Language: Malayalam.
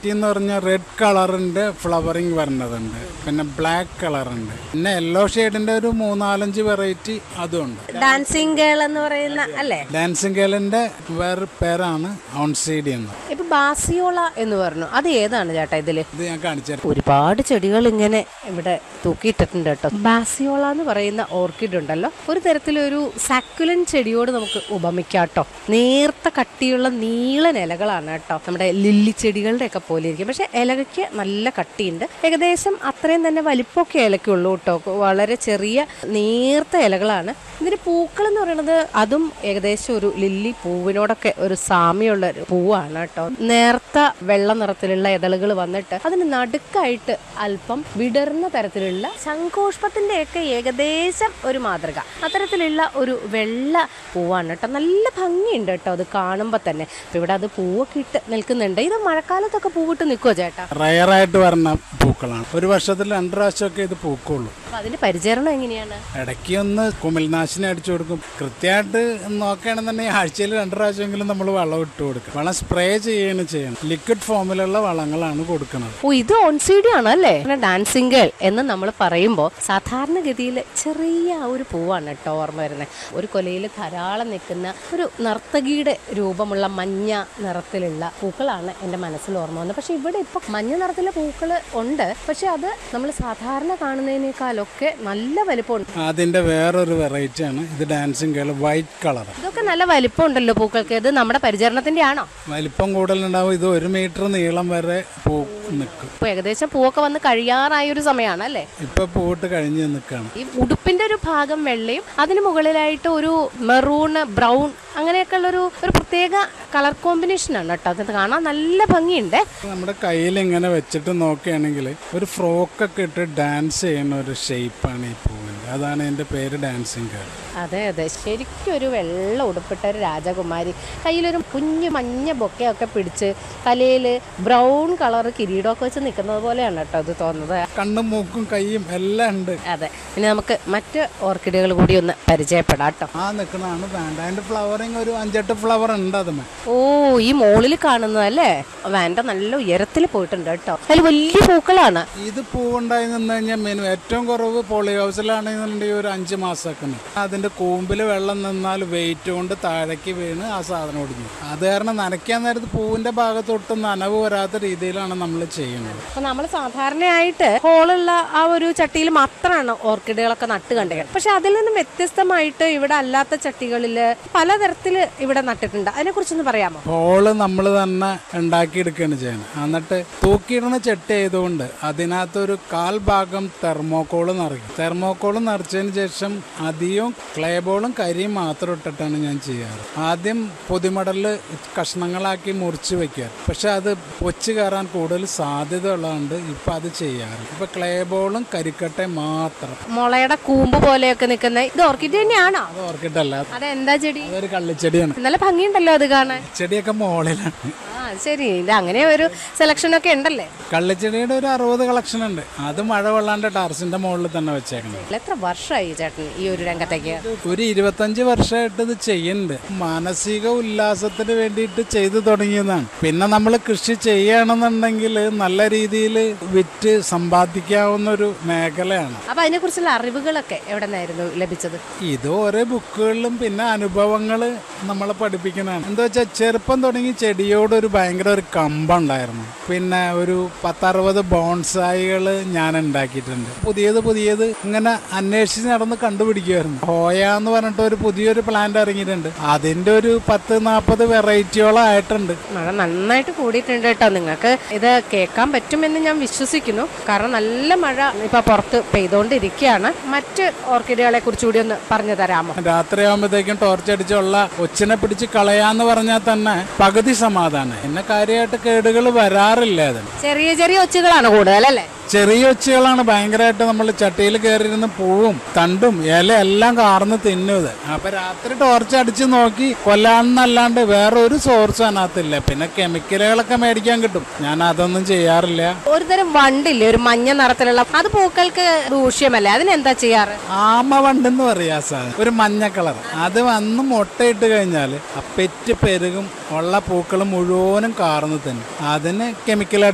വെറൈറ്റി എന്ന് പറഞ്ഞാൽ റെഡ് കളറിന്റെ ഫ്ലവറിങ് വരുന്നതുണ്ട്, പിന്നെ ബ്ലാക്ക് കളറുണ്ട്, പിന്നെ യെല്ലോ ഷെയ്ഡിന്റെ ഒരു 3-4 വെറൈറ്റി അതുണ്ട്. ഡാൻസിങ് ഗേൾ എന്ന് പറയുന്ന അല്ലേ? ഡാൻസിങ് ഗേളിന്റെ വേറെ പേരാണ് ഓൺസീഡി എന്ന്. ഇപ്പൊ ബാസിയോള എന്ന് പറഞ്ഞു, അത് ഏതാണ് ചേട്ടാ ഇതില്? ഇത് ഞാൻ കാണിച്ചു. ഒരുപാട് ചെടികൾ ഇങ്ങനെ ഇവിടെ തൂക്കിയിട്ടിട്ടുണ്ട് കേട്ടോ. ബാസിയോള എന്ന് പറയുന്ന ഓർക്കിഡ് ഉണ്ടല്ലോ, ഒരു തരത്തിലൊരു സാക്കുലൻ ചെടിയോട് നമുക്ക് ഉപമിക്കാട്ടോ. നേർത്ത കട്ടിയുള്ള നീളൻ ഇലകളാണ് കേട്ടോ, നമ്മുടെ ലില്ലി ചെടികളുടെ ഒക്കെ പോലെ ഇരിക്കും. പക്ഷെ ഇലയ്ക്ക് നല്ല കട്ടിയുണ്ട്, ഏകദേശം അത്രയും തന്നെ വലിപ്പമൊക്കെ ഇലയ്ക്കുള്ളൂ കേട്ടോ. വളരെ ചെറിയ നേർത്ത ഇലകളാണ്. ഇതിന് പൂക്കൾ എന്ന് പറയുന്നത് അതും ഏകദേശം ഒരു ലില്ലി പൂവിനോടൊക്കെ ഒരു സാമ്യമുള്ള ഒരു പൂവാണ് കേട്ടോ. നേർത്ത വെള്ള നിറത്തിലുള്ള ഇതളുകൾ വന്നിട്ട് അതിന് നടുക്കായിട്ട് അല്പം വിടർന്ന തരത്തിലുള്ള ശംഖുപുഷ്പത്തിന്റെ ഒക്കെ ഏകദേശം ഒരു മാതൃക, അത്തരത്തിലുള്ള ഒരു വെള്ള പൂവാണ് കേട്ടോ. നല്ല ഭംഗിയുണ്ട് കേട്ടോ അത് കാണുമ്പോൾ തന്നെ. ഇപ്പൊ ഇവിടെ അത് പൂവൊക്കെ ഇട്ട് നിൽക്കുന്നുണ്ട്. ഇത് മഴക്കാലത്തൊക്കെ പൂവിട്ട് നിൽക്കുമോ ചേട്ടാ? റയറായിട്ട് വരുന്ന പൂക്കളാണ്. ഒരു വർഷത്തിൽ 2 പ്രാവശ്യമൊക്കെ ഇത് പൂക്കുള്ളൂ. അപ്പൊ അതിന്റെ പരിചരണം എങ്ങനെയാണ്? ഇടയ്ക്ക് ഒന്ന് കുമിൾനാശിനി അടിച്ചു കൊടുക്കും. കൃത്യമായിട്ട് നോക്കുകയാണെന്നുണ്ടെങ്കിൽ ആഴ്ചയിൽ 2 പ്രാവശ്യമെങ്കിലും നമ്മൾ വളം ഇട്ട് കൊടുക്കും. വളം സ്പ്രേ ചെയ്യണം. ലിക്വിഡ് ഫോമിലുള്ള വളങ്ങളാണ് കൊടുക്കുന്നത്. ഓ, ഇത് ഓൺസീഡി ആണ് അല്ലേ? ഡാൻസിങ് ഗേൾ എന്ന് നമ്മൾ പറയുമ്പോൾ സാധാരണഗതിയിൽ ചെറിയ ഒരു പൂവാണ് കേട്ടോ ഓർമ്മ വരുന്നത്. ഒരു കൊലയിൽ ധാരാളം നിൽക്കുന്ന ഒരു നർത്തകിയുടെ രൂപമുള്ള മഞ്ഞ നിറത്തിലുള്ള പൂക്കളാണ് എൻ്റെ മനസ്സിൽ ഓർമ്മ വന്നത്. പക്ഷെ ഇവിടെ ഇപ്പൊ മഞ്ഞ നിറത്തിലെ പൂക്കൾ ഉണ്ട്, പക്ഷെ അത് നമ്മൾ സാധാരണ കാണുന്നതിനേക്കാളൊക്കെ നല്ല വലിപ്പമുണ്ട്. അതിന്റെ വേറൊരു വെറൈറ്റി ആണ് ഇത് ഡാൻസിങ് ഗേൾ, വൈറ്റ് കളർ. ഇതൊക്കെ നല്ല വലിപ്പം ഉണ്ടല്ലോ പൂക്കൾക്ക്. ഇത് നമ്മുടെ പരിചരണത്തിന്റെ ആണോ? വലിപ്പം കൂടുതലുണ്ടാവും. ഇത് 1 മീറ്റർ നീളം വരെ പൂ നിൽക്കും. ഇപ്പൊ ഏകദേശം പൂവൊക്കെ വന്ന് കഴിയാറായ ഒരു സമയമാണ് അല്ലേ? ഇപ്പൊ പൂവിട്ട് കഴിഞ്ഞ് നിൽക്കുകയാണ്. ഈ ഉടുപ്പിന്റെ ഒരു ഭാഗം വെള്ളയും അതിന് മുകളിലായിട്ട് ഒരു മെറൂൺ ബ്രൗൺ അങ്ങനെയൊക്കെ ഉള്ള ഒരു പ്രത്യേക കളർ കോമ്പിനേഷൻ ആണ് കേട്ടോ. അത് കാണാൻ നല്ല ഭംഗിയുണ്ട്. നമ്മുടെ കയ്യിൽ ഇങ്ങനെ വെച്ചിട്ട് നോക്കുകയാണെങ്കിൽ ഒരു ഫ്രോക്കൊക്കെ ഇട്ട് ഡാൻസ് ചെയ്യുന്ന ഒരു ഷേപ്പാണ് ഈ പൂവിൻ്റെ. അതാണ് എൻ്റെ പേര്, ഡാൻസിങ് ഗേൾ. അതെ അതെ, ശരിക്കും ഒരു വെള്ള ഉടുപ്പിട്ട ഒരു രാജകുമാരി, കയ്യിലൊരു കുഞ്ഞു മഞ്ഞ ബൊക്കയൊക്കെ പിടിച്ച് തലയിൽ ബ്രൗൺ കളർ കിരീടമൊക്കെ വെച്ച് നിൽക്കുന്നത് പോലെയാണ് കേട്ടോ ഇത് തോന്നുന്നത്. കണ്ണും മൂക്കും കൈയും എല്ലാം ഉണ്ട്. അതെ, പിന്നെ നമുക്ക് മറ്റ് ഓർക്കിഡുകൾ കൂടി ഒന്ന് പരിചയപ്പെടാം കേട്ടോ. ആ നിൽക്കുന്നതാണ് വാൻഡ. അതിൻ്റെ ഫ്ലവറിങ് ഒരു 5-8 ഫ്ലവർ ഉണ്ട് അതുമേ. ഓ, ഈ മോളിൽ കാണുന്നതല്ലേ വാൻഡ? നല്ല ഉയരത്തിൽ പോയിട്ടുണ്ട് കേട്ടോ. അതിൽ വലിയ പൂക്കളാണ്. ഇത് പൂവുണ്ടായി നിന്ന് കഴിഞ്ഞാൽ ഏറ്റവും കുറവ് പോളി ഹൗസിലാണെന്നുണ്ടെങ്കിൽ ഒരു 5 മാസമൊക്കെ. അതിന്റെ കൂമ്പിൽ വെള്ളം നിന്നാൽ വെയിറ്റ് കൊണ്ട് താഴേക്ക് വീണ് ആ സാധനം ഒടിഞ്ഞു. അത് കാരണം നനയ്ക്കാൻ നേരത്ത് പൂവിന്റെ ഭാഗത്തൊട്ട് നനവ് വരാത്ത രീതിയിലാണ് നമ്മൾ ചെയ്യുന്നത്. അപ്പൊ നമ്മൾ സാധാരണയായിട്ട് ഹോളുള്ള ആ ഒരു ചട്ടിയിൽ മാത്രമാണ് ഓർക്കിഡുകളൊക്കെ നട്ട് കണ്ടത്. പക്ഷെ അതിൽ നിന്നും വ്യത്യസ്തമായിട്ട് ഇവിടെ അല്ലാത്ത ചട്ടികളിൽ പലതരത്തില് ഇവിടെ നട്ടിട്ടുണ്ട്. അതിനെ കുറിച്ചൊന്ന് പറയാമോ? ഹോള് നമ്മൾ തന്നെ ഉണ്ടാക്കിയെടുക്കുകയാണ് ചെയ്യുന്നത്. എന്നിട്ട് തൂക്കിയിടുന്ന ചട്ടി ആയതുകൊണ്ട് അതിനകത്തൊരു 1/4 ഭാഗം തെർമോക്കോള് നിറയ്ക്കും. തെർമോക്കോള് നിറച്ചതിന് ശേഷം അധികം ക്ലേ ബോളും കരിയും മാത്രം ഇട്ടിട്ടാണ് ഞാൻ ചെയ്യാറ്. ആദ്യം പൊതിമടലിൽ കഷ്ണങ്ങളാക്കി മുറിച്ച് വെക്കുക. പക്ഷെ അത് പൊച്ച് കയറാൻ കൂടുതൽ സാധ്യത ഉള്ളതുകൊണ്ട് ഇപ്പൊ അത് ചെയ്യാറ്. ഇപ്പൊ ക്ലേ ബോളും കരിക്കട്ടയും മാത്രം. മുളയുടെ കൂമ്പ് പോലെയൊക്കെ നിൽക്കുന്ന ഇത് ഓർക്കിഡ് തന്നെയാണോ? അത് ഓർക്കിഡ് അല്ല, അതെന്താ ചെടി? അതൊരു കള്ളിച്ചെടിയാണ്. നല്ല ഭംഗിയുണ്ടല്ലോ അത് കാണാൻ. ചെടിയൊക്കെ മുകളിലാണ്. ശരി, ഇത് അങ്ങനെ ഒരു സെലക്ഷൻ ഒക്കെ ഉണ്ടല്ലേ? കള്ളിച്ചെടിയുടെ ഒരു 60 കളക്ഷൻ ഉണ്ട്. അത് മഴ കൊള്ളാണ്ട് ടെറസിന്റെ മുകളിൽ തന്നെ വെച്ചേക്കുന്നത്. എത്ര വർഷമായി ചേട്ടൻ ഈ ഒരു രംഗത്തേക്ക്? ഒരു 25 വർഷമായിട്ട് ഇത് ചെയ്യുന്നുണ്ട്. മാനസിക ഉല്ലാസത്തിന് വേണ്ടിയിട്ട് ചെയ്തു തുടങ്ങിയതാണ്. പിന്നെ നമ്മൾ കൃഷി ചെയ്യുകയാണെന്നുണ്ടെങ്കിൽ നല്ല രീതിയിൽ വിറ്റ് സമ്പാദിക്കാവുന്ന ഒരു മേഖലയാണ്. അപ്പൊ അതിനെ കുറിച്ചുള്ള അറിവുകളൊക്കെ എവിടെ നിന്നായിരുന്നു ലഭിച്ചത്? ഇത് ഓരോ ബുക്കുകളിലും പിന്നെ അനുഭവങ്ങൾ നമ്മളെ പഠിപ്പിക്കുന്നതാണ്. എന്താ വെച്ചാൽ ചെറുപ്പം തുടങ്ങി ചെടിയോടൊരു ഭയങ്കര ഒരു കമ്പുണ്ടായിരുന്നു. പിന്നെ ഒരു 10-60 ബോൺസായികൾ ഞാൻ ഉണ്ടാക്കിയിട്ടുണ്ട്. പുതിയത് ഇങ്ങനെ അന്വേഷിച്ച് നടന്ന് കണ്ടുപിടിക്കുമായിരുന്നു. ഹോയ എന്ന് പറഞ്ഞിട്ട് ഒരു പുതിയൊരു പ്ലാന്റ് ഇറങ്ങിയിട്ടുണ്ട്. അതിന്റെ ഒരു 10-40 വെറൈറ്റിയോളം ആയിട്ടുണ്ട്. മഴ നന്നായിട്ട് കൂടിയിട്ടുണ്ട് കേട്ടോ. നിങ്ങൾക്ക് ഇത് കേൾക്കാൻ പറ്റുമെന്ന് ഞാൻ വിശ്വസിക്കുന്നു. കാരണം നല്ല മഴ ഇപ്പൊ പുറത്ത് പെയ്തുകൊണ്ടിരിക്കുകയാണ്. മറ്റ് ഓർക്കിഡുകളെ കുറിച്ചുകൂടി ഒന്ന് പറഞ്ഞു തരാമോ? രാത്രിയാകുമ്പോഴത്തേക്കും ടോർച്ചടിച്ചുള്ള ഒച്ചിനെ പിടിച്ച് കളയാന്ന് പറഞ്ഞാൽ തന്നെ പകുതി സമാധാനം. എന്നെ കാര്യമായിട്ട് കേടുകൾ വരാറില്ല. അതിന് ചെറിയ ചെറിയ ഒച്ചുകളാണ് കൂടുതൽ അല്ലേ? ചെറിയ ഒച്ചകളാണ് ഭയങ്കരമായിട്ട് നമ്മൾ ചട്ടിയിൽ കയറിയിരുന്ന് പൂവും തണ്ടും ഇല എല്ലാം കാർന്ന് തിന്നത്. അപ്പൊ രാത്രി ടോർച്ച് അടിച്ച് നോക്കി കൊല്ലാന്നല്ലാണ്ട് വേറെ ഒരു സോഴ്സ് അതിനകത്തില്ല. പിന്നെ കെമിക്കലുകളൊക്കെ മേടിക്കാൻ കിട്ടും. ഞാൻ അതൊന്നും ചെയ്യാറില്ല. ഒരു തരം വണ്ടില്ലേ, ഒരു മഞ്ഞ നിറത്തിലുള്ള, അത് പൂക്കൾക്ക് ദൂഷ്യമല്ലേ? അതിനെന്താ ചെയ്യാറ്? ആമ വണ്ടെന്ന് പറയാ സാധനം, ഒരു മഞ്ഞ കളർ. അത് വന്ന് മുട്ടയിട്ട് കഴിഞ്ഞാൽ പെറ്റ് പെരുകും, ഉള്ള പൂക്കൾ മുഴുവനും കാർന്ന് തിന്നും. അതിന് കെമിക്കലായിട്ട്